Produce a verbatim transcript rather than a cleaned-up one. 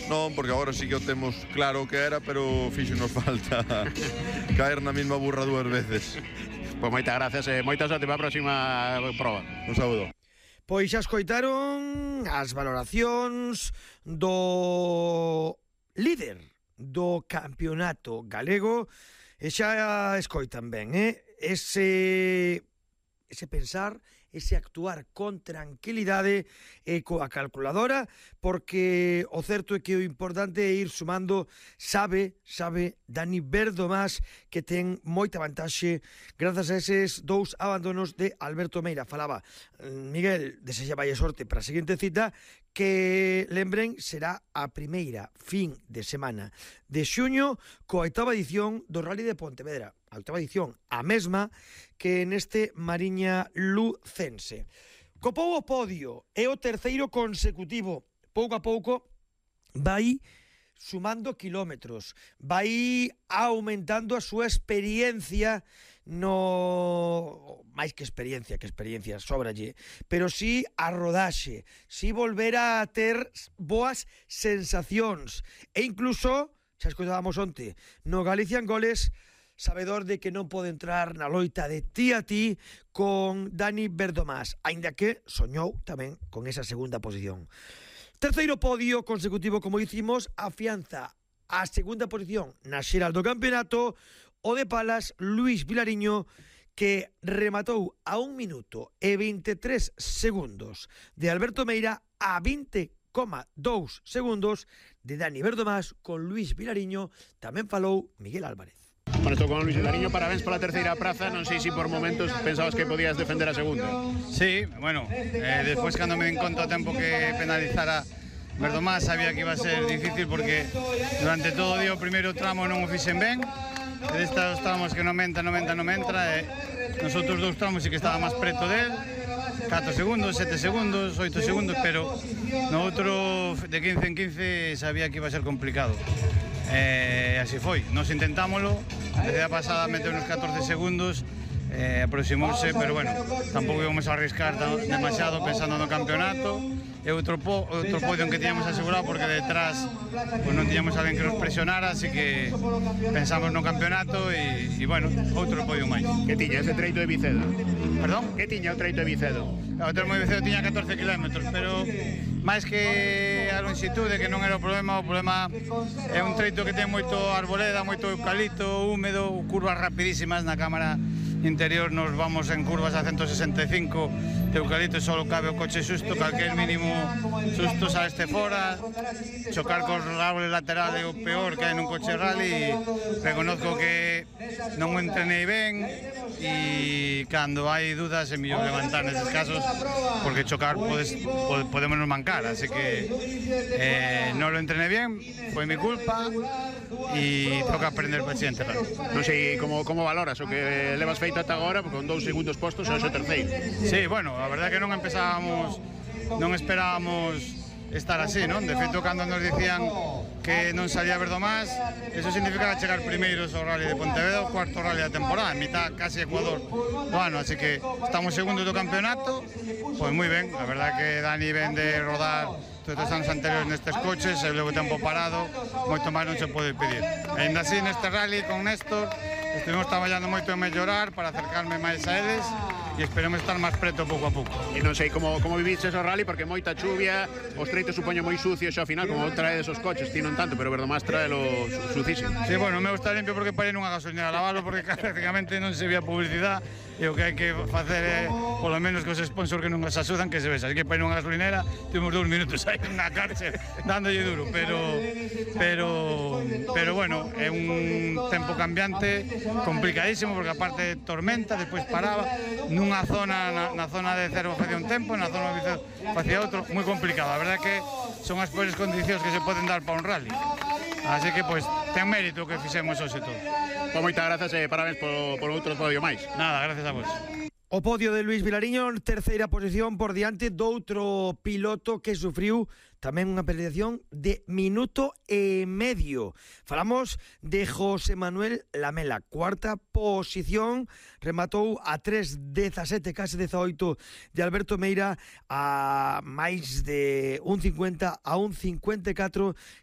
Non, porque agora sí que o temos claro o que era, pero fixo nos falta caer na mesma burra dúas veces. Pois moitas gracias e moita sorte para a próxima proba. Un saúdo. Pois xa escoitaron as valoracións do líder do campeonato galego e xa escoitan ben, eh? Ese, ese pensar, ese actuar con tranquilidade e coa calculadora, porque o certo é que o importante é ir sumando. Sabe, sabe Dani Verdomás que ten moita vantaxe grazas a eses dous abandonos de Alberto Meira. Falaba Miguel, desexaba sorte para a seguinte cita, que lembren será a primeira fin de semana de xuño coa oitava edición do Rally de Pontevedra. A oitava edición, a mesma que neste Mariña Lucense. Copou o podio, é o terceiro consecutivo. Pouco a pouco vai sumando kilómetros, vai aumentando a súa experiencia no... máis que experiencia, que experiencia sóbralle, pero sí a rodaxe, sí volver a ter boas sensacións, e incluso, xa escoitábamos onte, no Galician Goles, sabedor de que non pode entrar na loita de ti a ti con Dani Verdomás, aínda que soñou tamén con esa segunda posición. Terceiro podio consecutivo, como dicimos, afianza a segunda posición na xeral do campeonato o de Palas, Luís Vilariño, que rematou a un minuto e veintitrés segundos de Alberto Meira a vinte coma dous segundos de Dani Verdomás. Con Luís Vilariño tamén falou Miguel Álvarez. Bueno, estou con Luís Vilariño, parabéns pola terceira praza. Non sei se por momentos pensabas que podías defender a segunda. Sí, bueno, eh, despois cando me den conta o tempo que penalizara Verdomás, sabía que iba a ser difícil porque durante todo o día o primeiro tramo non o fixen ben, e destas tramos que non me entra, non me entra, non me entra, e nos outros dous tramos sí que estaba máis preto del, catro segundos, sete segundos, oito segundos, pero no outro de quince en quince sabía que iba a ser complicado. E así foi, nos intentámoslo, desde a pasada meteu uns catorce segundos, eh, aproximouse, pero bueno, tampouco íbamos a arriscar demasiado pensando no campeonato. E outro, po, outro podio que tiñamos asegurado porque detrás pues, non tiñamos alguén que nos presionara, así que pensamos no campeonato e, e bueno, outro podio máis. Que tiña ese treito de Vicedo? Perdón? Que tiña o treito de Vicedo? O treito de Vicedo tiña catorce kilómetros, pero máis que a longitude, que non era o problema, o problema é un treito que ten moito arboleda, moito eucalipto, húmedo, curvas rapidísimas. Na cámara interior nos vamos en curvas a ciento sesenta e cinco de eucalipto, só cabe o coche susto, calquer mínimo susto saleste fora, chocar cos árboles laterales é o peor que hai nun coche rally. Reconozco que non o entrenei ben e cando hai dudas é mellor levantar neses casos, porque chocar podes, podemos nos mancar, así que eh, non lo entrené bien, foi mi culpa e toca aprender para siguiente rally. Non sei como, como valoras o que levas feito ata agora, porque con dous segundos postos é o terceiro. Sí, bueno, a verdade é que non empezábamos, non esperábamos estar así, non? De feito, cando nos dicían que non salía Verdomás, eso significaba chegar primeiros ao Rally de Pontevedra, o cuarto Rally da temporada, en mitad casi Ecuador do ano, así que estamos segundos do campeonato, pois moi ben, a verdade que Dani ven de rodar todos os anos anteriores nestes coches, e levo tempo parado, moito máis non se pode pedir. E ainda así, neste Rally con Néstor, estuvimos traballando moito en mellorar para acercarme máis a eles, e esperemos estar máis preto pouco a pouco. E non sei como, como viviches o rally, porque moita chuvia, os treitos supoño moi sucios ao final, como traedes os coches, ti non tanto, pero Verdomás traelo sucísimo. Sí, bueno, o meu está limpio porque parei nunha gasolinera a lavalo, porque prácticamente non se vía publicidade, e o que hai que facer é, polo menos que os sponsors que non nos axudan, que se vexa. Así que parei nunha gasolinera, tivemos dous minutos aí na cárcel, dándolle duro, pero, pero, pero bueno, é un tempo cambiante, complicadísimo, porque aparte tormenta, despois paraba, nunha zona, na, na zona de Cervo facía un tempo, na zona de Vicedo facía outro, moi complicado. A verdade é que son as peores condicións que se poden dar para un rally. Así que, pois, ten mérito que fixemos hoxe todo. Pois moitas grazas e parabéns por, por outro podio máis. Nada, gracias a vos. O podio de Luís Vilariño, terceira posición por diante doutro piloto que sufriu tamén unha penalización de minuto e medio. Falamos de José Manuel Lamela, cuarta posición, rematou a tres dezasete, case dezaoito de Alberto Meira, a máis de un cincuenta a un cincuenta e catro